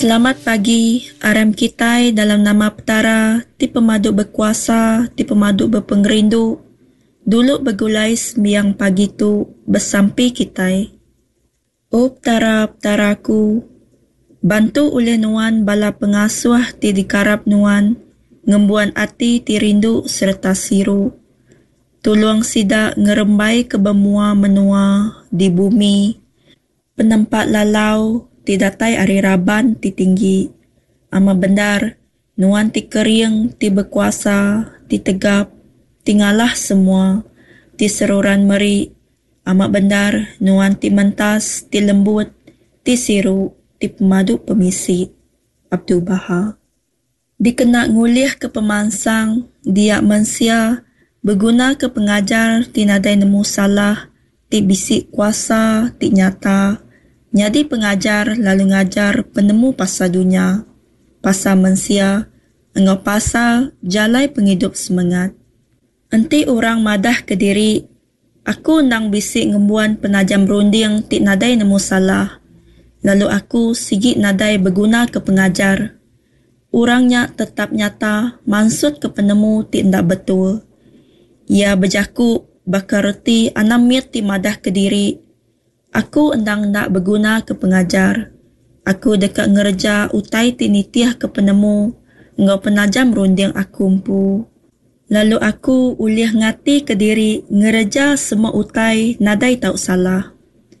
Selamat pagi, aram kitai dalam nama petara, ti pemaduk berkuasa, ti pemaduk berpengerindu. Dulu bergulai sembiang pagi tu bersampi kitai. O petara-petaraku, bantu oleh nuan bala pengasuh ti dikarap nuan, ngembuan ati ti rindu serta siru. Tolong sida ngerembai kebemua menua di bumi, penempat lalau, ti datai ari raban ti tinggi. Ama bendar, nuan ti kering, ti berkuasa, ti tegap, tinggalah semua, ti seruran meri. Ama bendar, nuan ti mentas, ti lembut, ti siru, ti pemaduk pemisi. Abdul Baha. Dikena ngulih ke pemansang, dia mensia, berguna ke pengajar, ti nadai nemu salah, ti bisik kuasa, ti nyata. Nyadi pengajar lalu ngajar penemu pasal dunia, pasal mensia, engau pasal jalai penghidup semangat. Enti orang madah ke diri, aku nang bisik ngembuan penajam runding ti nadai nemu salah, lalu aku sigit nadai berguna ke pengajar. Orangnya tetap nyata, maksud ke penemu ti ndak betul. Ia berjaku bakar reti anamit ti madah ke diri. Aku endang nak berguna ke pengajar. Aku dekat ngerja utai tinitiah ke penemu, engau penajam runding aku empu. Lalu aku ulih ngati ke diri ngerja semua utai nadai tak salah.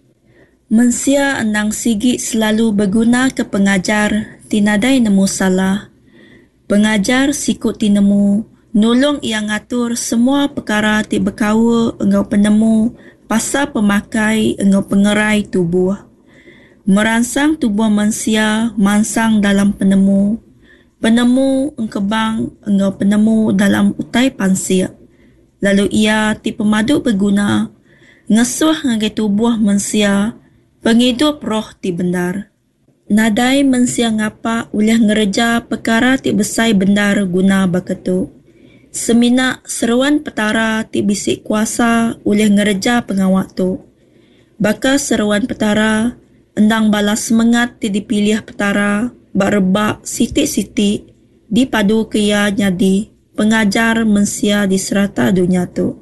Mensia endang sigi selalu berguna ke pengajar, tinadai nemu salah. Pengajar sikut tinemu, nolong ia ngatur semua perkara ti berkawa engau penemu, pasal pemakai engau pengerai tubuh. Merangsang tubuh manusia mansang dalam penemu. Penemu engkebang engau penemu dalam utai pansir. Lalu ia ti pemaduk berguna, ngesuh ngagai tubuh manusia, penghidup roh ti bendar. Nadai manusia ngapa ulih ngereja perkara ti besai bendar guna baketu. Semina seruan petara ti bisik kuasa oleh ngereja pengawak tu. Baka seruan petara endang balas semangat ti dipilih petara bak rebak sitik-sitik dipadu kaya nyadi pengajar mensia di serata dunia tu.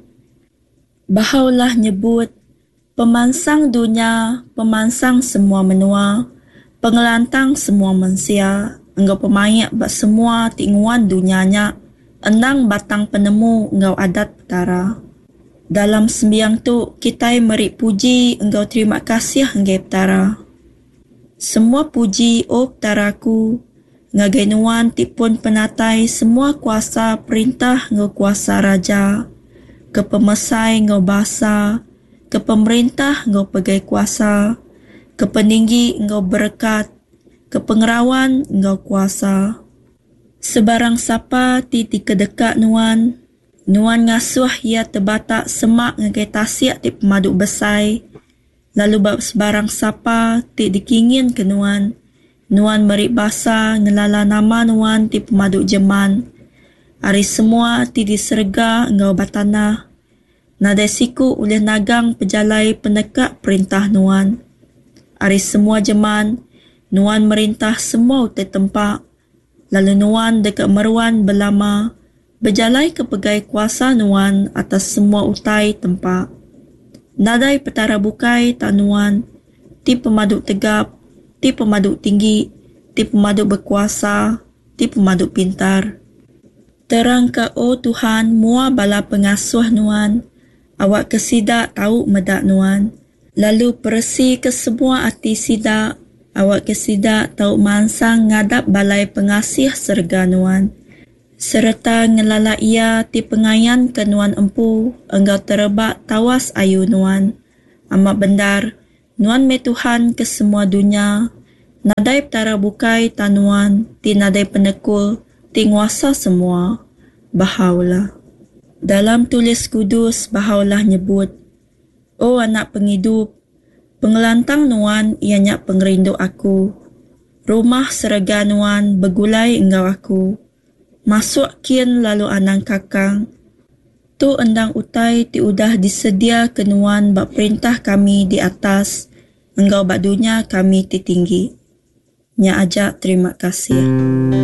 Bahaulah nyebut pemansang dunia, pemansang semua menua, pengelantang semua mensia, engkau pemayak bak semua tinguan dunianya, endang batang penemu engkau adat petara. Dalam sembiang tu, kita meri puji engkau terima kasih engkau petara. Semua puji, o petaraku, ngagai nuan tipun penatai semua kuasa perintah engkau kuasa raja, ke pemesai engkau basa, ke pemerintah engkau pegai kuasa, ke peninggi engkau berkat, ke pengerawan engkau kuasa. Sebarang siapa ti kedekat nuan ngasuh ia terbatak semak ngagai tasiak ti pemaduk besai. Lalu bab sebarang siapa ti dikingin ke nuan merik basa ngelala nama nuan ti pemaduk jeman. Ari semua ti diserga engkau batanah. Nadai siku oleh nagang pejalai penekak perintah nuan. Ari semua jeman, nuan merintah semua utai tempat. Lalu nuan dekat meruan belama, berjalai ke pegai kuasa nuan atas semua utai tempat. Nadai petara bukai tak nuan, ti pemaduk tegap, ti pemaduk tinggi, ti pemaduk berkuasa, ti pemaduk pintar. Terang ke o Tuhan mua bala pengasuh nuan, awak kesidak tahu medak nuan. Lalu persi ke semua hati sidak, awak kesidak tahu mansang ngadap balai pengasih serga nuan. Serta ngelala ia ti pengayan ke nuan empu, engkau terebak tawas ayu nuan. Amat bendar, nuan me Tuhan ke semua dunia, nadai petara bukai tanuan, ti nadai penekul, ti nguasa semua. Bahaulah. Dalam tulis kudus, bahaulah nyebut, o anak penghidup, pengelantang nuan ianya pengerindu aku. Rumah serega nuan bergulai engkau aku. Masuk kian lalu anang kakang. Tu endang utai ti udah disedia kenuan bak perintah kami di atas, engkau bak dunia kami ti tinggi. Nya aja terima kasih.